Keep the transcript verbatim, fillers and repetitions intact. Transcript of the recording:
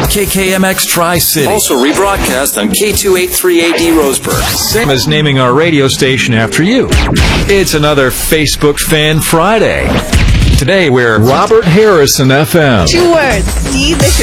K K M X Tri-City. Also rebroadcast on K two eighty-three A D Roseburg. Same as naming our radio station after you. It's another Facebook Fan Friday. Today we're Robert Harrison F M. Two words. See the show.